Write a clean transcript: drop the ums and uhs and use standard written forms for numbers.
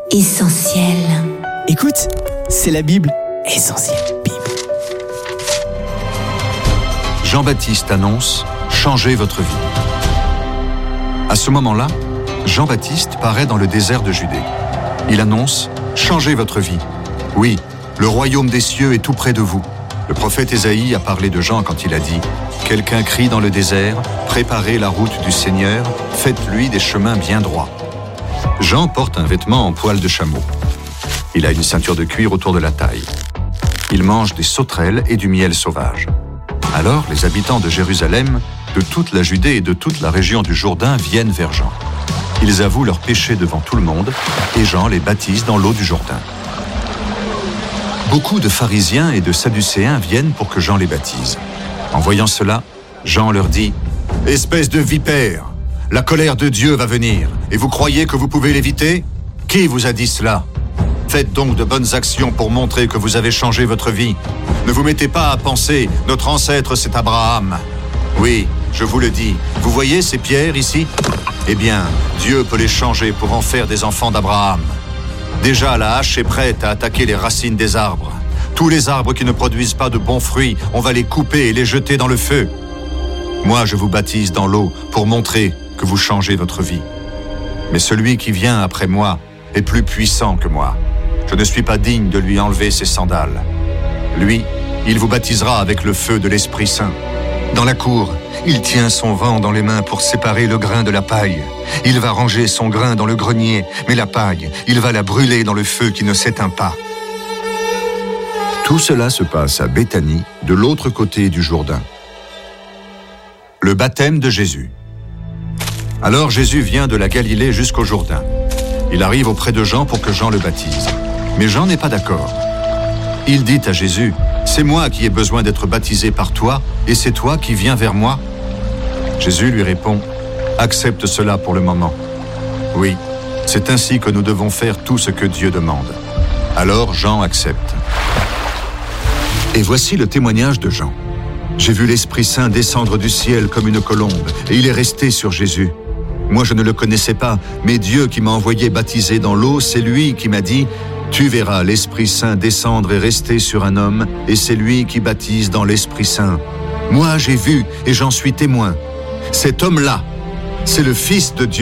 Essentiel. Écoute, c'est la Bible. Essentiel Bible. Jean-Baptiste annonce « Changez votre vie ». À ce moment-là, Jean-Baptiste paraît dans le désert de Judée. Il annonce « Changez votre vie ». Oui, le royaume des cieux est tout près de vous. Le prophète Ésaïe a parlé de Jean quand il a dit « Quelqu'un crie dans le désert, préparez la route du Seigneur, faites-lui des chemins bien droits ». Jean porte un vêtement en poil de chameau. Il a une ceinture de cuir autour de la taille. Il mange des sauterelles et du miel sauvage. Alors, les habitants de Jérusalem, de toute la Judée et de toute la région du Jourdain viennent vers Jean. Ils avouent leurs péchés devant tout le monde et Jean les baptise dans l'eau du Jourdain. Beaucoup de pharisiens et de sadducéens viennent pour que Jean les baptise. En voyant cela, Jean leur dit « Espèce de vipère, la colère de Dieu va venir, et vous croyez que vous pouvez l'éviter ? Qui vous a dit cela ? Faites donc de bonnes actions pour montrer que vous avez changé votre vie. Ne vous mettez pas à penser, notre ancêtre c'est Abraham. Oui, je vous le dis, vous voyez ces pierres ici ? Eh bien, Dieu peut les changer pour en faire des enfants d'Abraham. Déjà, la hache est prête à attaquer les racines des arbres. Tous les arbres qui ne produisent pas de bons fruits, on va les couper et les jeter dans le feu. Moi, je vous baptise dans l'eau pour montrer que vous changez votre vie. Mais celui qui vient après moi est plus puissant que moi. Je ne suis pas digne de lui enlever ses sandales. Lui, il vous baptisera avec le feu de l'Esprit Saint. Dans la cour, il tient son vent dans les mains pour séparer le grain de la paille. Il va ranger son grain dans le grenier, mais la paille, il va la brûler dans le feu qui ne s'éteint pas. Tout cela se passe à Béthanie, de l'autre côté du Jourdain. Le baptême de Jésus. Alors Jésus vient de la Galilée jusqu'au Jourdain. Il arrive auprès de Jean pour que Jean le baptise. Mais Jean n'est pas d'accord. Il dit à Jésus, « C'est moi qui ai besoin d'être baptisé par toi, et c'est toi qui viens vers moi ?» Jésus lui répond, « Accepte cela pour le moment. Oui, c'est ainsi que nous devons faire tout ce que Dieu demande. » Alors Jean accepte. Et voici le témoignage de Jean. « J'ai vu l'Esprit Saint descendre du ciel comme une colombe, et il est resté sur Jésus. Moi, je ne le connaissais pas, mais Dieu qui m'a envoyé baptiser dans l'eau, c'est lui qui m'a dit « Tu verras l'Esprit Saint descendre et rester sur un homme, et c'est lui qui baptise dans l'Esprit Saint. Moi, j'ai vu et j'en suis témoin. Cet homme-là, c'est le Fils de Dieu. »